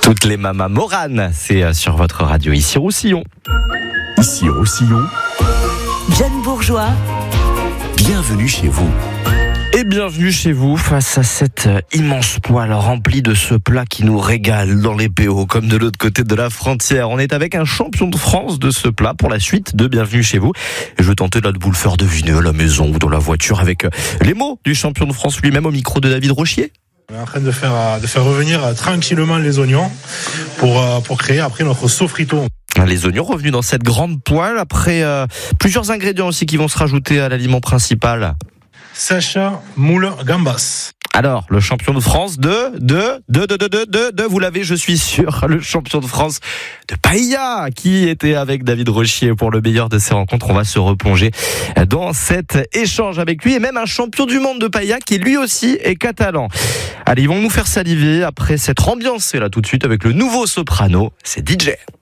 Toutes les mamas Morane, c'est sur votre radio, ici Roussillon. Ici Roussillon, John Bourgeois, bienvenue chez vous. Et bienvenue chez vous face à cette immense poêle remplie de ce plat qui nous régale dans les PO comme de l'autre côté de la frontière. On est avec un champion de France de ce plat pour la suite de Bienvenue chez vous. Et je vais tenter là de vous le faire deviner à la maison ou dans la voiture avec les mots du champion de France lui-même au micro de David Rochier. On est en train de faire revenir tranquillement les oignons pour créer après notre sofrito. Les oignons revenus dans cette grande poêle après plusieurs ingrédients aussi qui vont se rajouter à l'aliment principal. Sèche, moule, gambas. Alors, le champion de France vous l'avez, je suis sûr, le champion de France de paella qui était avec David Rochier pour le meilleur de ces rencontres. On va se replonger dans cet échange avec lui et même un champion du monde de paella qui lui aussi est catalan. Allez, ils vont nous faire saliver après cette ambiance là tout de suite avec le nouveau soprano, c'est DJ.